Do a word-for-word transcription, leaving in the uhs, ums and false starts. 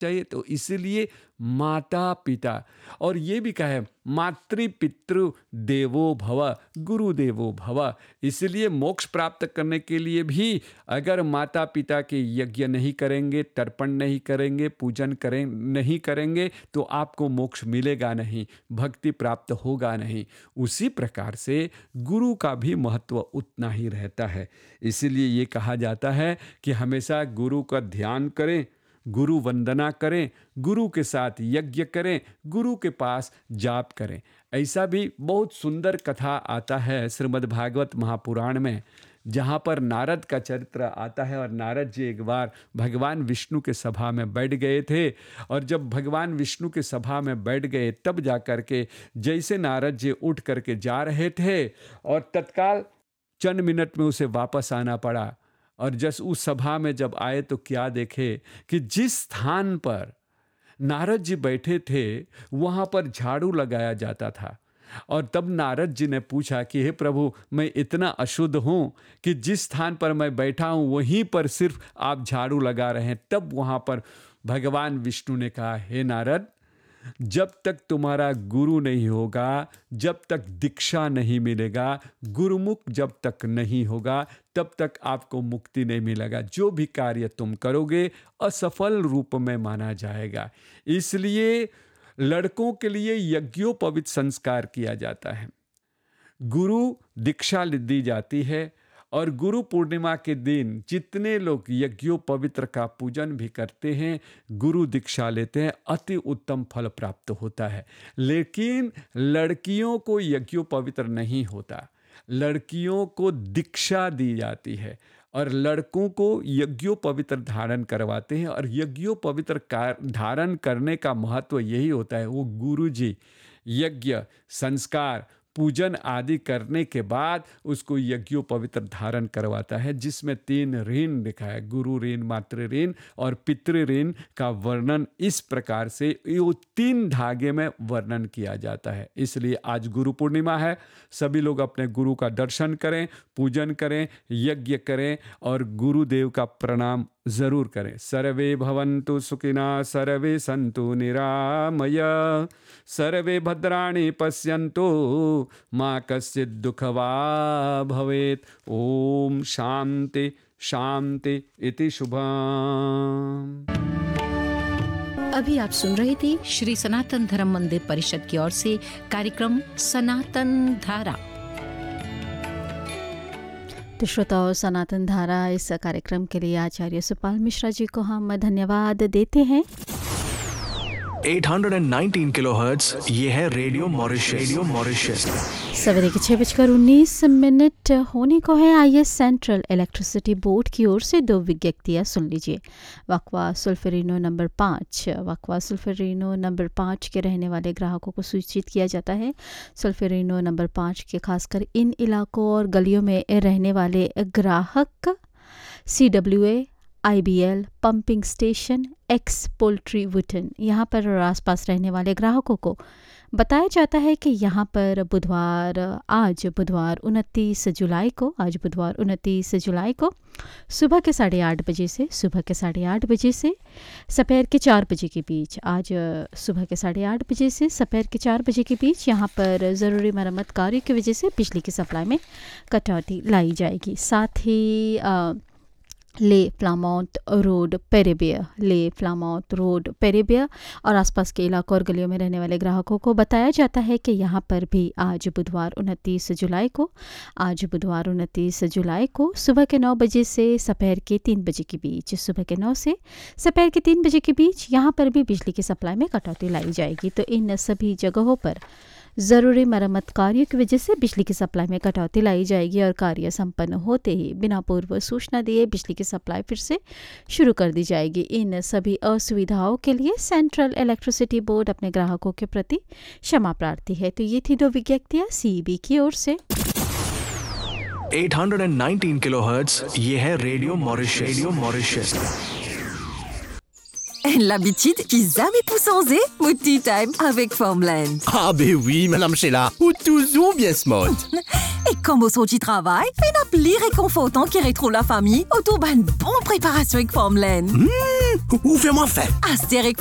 चाहिए। तो इसलिए माता पिता, और ये भी कहा है मातृ पितृ देवो भव, गुरु देवो भव। इसलिए मोक्ष प्राप्त करने के लिए भी अगर माता पिता के यज्ञ नहीं करेंगे, तर्पण नहीं करेंगे, पूजन करें नहीं करेंगे तो आपको मोक्ष मिलेगा नहीं, भक्ति प्राप्त होगा नहीं। उसी प्रकार से गुरु का भी महत्व उतना ही रहता है। इसलिए ये कहा जाता है कि हमेशा गुरु का ध्यान करें, गुरु वंदना करें, गुरु के साथ यज्ञ करें, गुरु के पास जाप करें। ऐसा भी बहुत सुंदर कथा आता है श्रीमद् भागवत महापुराण में, जहाँ पर नारद का चरित्र आता है। और नारद जी एक बार भगवान विष्णु के सभा में बैठ गए थे, और जब भगवान विष्णु के सभा में बैठ गए तब जा कर के जैसे नारद जी उठ करके जा रहे थे और तत्काल चंद मिनट में उसे वापस आना पड़ा। और जस उस सभा में जब आए तो क्या देखे कि जिस स्थान पर नारद जी बैठे थे वहाँ पर झाड़ू लगाया जाता था। और तब नारद जी ने पूछा कि हे प्रभु, मैं इतना अशुद्ध हूँ कि जिस स्थान पर मैं बैठा हूँ वहीं पर सिर्फ आप झाड़ू लगा रहे हैं। तब वहाँ पर भगवान विष्णु ने कहा, हे नारद, जब तक तुम्हारा गुरु नहीं होगा, जब तक दीक्षा नहीं मिलेगा, गुरुमुख जब तक नहीं होगा, तब तक आपको मुक्ति नहीं मिलेगा। जो भी कार्य तुम करोगे असफल रूप में माना जाएगा। इसलिए लड़कों के लिए यज्ञोपवीत संस्कार किया जाता है, गुरु दीक्षा दी जाती है। और गुरु पूर्णिमा के दिन जितने लोग यज्ञोपवित्र का पूजन भी करते हैं, गुरु दीक्षा लेते हैं, अति उत्तम फल प्राप्त होता है। लेकिन लड़कियों को यज्ञोपवित्र नहीं होता, लड़कियों को दीक्षा दी जाती है और लड़कों को यज्ञोपवित्र धारण करवाते हैं। और यज्ञोपवित्र धारण करने का महत्व यही होता है, वो गुरु जी यज्ञ संस्कार पूजन आदि करने के बाद उसको यज्ञोपवित्र धारण करवाता है, जिसमें तीन ऋण लिखा है, गुरु ऋण, मातृ ऋण और पितृ ऋण का वर्णन इस प्रकार से ये तीन धागे में वर्णन किया जाता है। इसलिए आज गुरु पूर्णिमा है, सभी लोग अपने गुरु का दर्शन करें, पूजन करें, यज्ञ करें और गुरुदेव का प्रणाम जरूर करें। सर्वे भवन्तु सुखिनः, सर्वे सन्तु निरामय, सर्वे भद्राणि पश्यन्तु, मा कश्चित् दुःखभाग् भवेत्। ओम शांति शांति इति शुभम्। अभी आप सुन रहे थे श्री सनातन धर्म मंदिर परिषद की ओर से कार्यक्रम सनातन धारा। तो श्रोताओं, सनातन धारा इस कार्यक्रम के लिए आचार्य सुपाल मिश्रा जी को हम धन्यवाद देते हैं। आठ सौ उन्नीस किलोहर्ट्ज, ये है रेडियो मॉरिशस। रेडियो मॉरिशस सवेरे के छः बजकर उन्नीस मिनट होने को है। आइए सेंट्रल इलेक्ट्रिसिटी बोर्ड की ओर से दो विज्ञप्तियाँ सुन लीजिए। वक्वा सुल्फेरिनो नंबर पाँच वक्वा सुल्फेरिनो नंबर पाँच के रहने वाले ग्राहकों को सूचित किया जाता है। सुल्फेरिनो नंबर पाँच के खासकर इन इलाकों और गलियों में रहने वाले ग्राहक C W A, I B L, pumping station, x poultry Vuitton यहाँ पर और आसपास रहने वाले ग्राहकों को बताया जाता है कि यहाँ पर बुधवार आज बुधवार उनतीस जुलाई को आज बुधवार उनतीस जुलाई को सुबह के साढ़े आठ बजे से सुबह के साढ़े आठ बजे से दोपहर के चार बजे के बीच आज सुबह के साढ़े आठ बजे से दोपहर के चार बजे के बीच यहाँ पर ज़रूरी मरम्मत कार्य की वजह से बिजली की सप्लाई में कटौती लाई जाएगी। साथ ही आ, ले फ्लामाउंट रोड पेरेबिया ले फ्लामाउंट रोड पेरेबिया और आसपास के इलाकों और गलियों में रहने वाले ग्राहकों को बताया जाता है कि यहाँ पर भी आज बुधवार उनतीस जुलाई को आज बुधवार उनतीस जुलाई को सुबह के नौ बजे से दोपहर के तीन बजे के बीच सुबह के नौ से दोपहर के तीन बजे के बीच यहाँ पर भी बिजली की सप्लाई में कटौती लाई जाएगी। तो इन सभी जगहों पर ज़रूरी मरम्मत कार्य की वजह से बिजली की सप्लाई में कटौती लाई जाएगी और कार्य संपन्न होते ही बिना पूर्व सूचना दिए बिजली की सप्लाई फिर से शुरू कर दी जाएगी। इन सभी असुविधाओं के लिए सेंट्रल इलेक्ट्रिसिटी बोर्ड अपने ग्राहकों के प्रति क्षमा प्रार्थी है। तो ये थी दो विज्ञप्तियाँ सी ई बी की ओर से। आठ सौ उन्नीस किलोहर्ट्ज, ये है radio Mauritius. Radio Mauritius. L'habitude, pizza mais poussons-y, ou tea time avec Formland. Ah ben oui, Madame Sheila, ou toujours bien smart. Et Comme au son du travail, fait un pli réconfortant qui retrouve la famille autour d'une bonne préparation avec Formelaine. Mmh, ou fais-moi faire. Astérix